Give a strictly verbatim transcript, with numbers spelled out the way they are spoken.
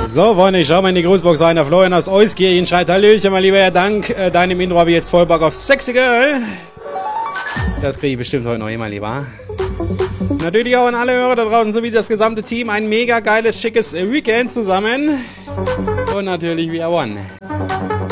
So, Freunde, ich schau mal in die Grußbox rein. Der Florian aus Euskirchen schreibt: Hallöchen, mein lieber Herr Dank. Äh, deinem Intro habe ich jetzt voll Bock auf Sexy Girl. Das kriege ich bestimmt heute noch immer lieber. Natürlich auch an alle Hörer da draußen sowie das gesamte Team ein mega geiles, schickes Weekend zusammen. Und natürlich We Are One.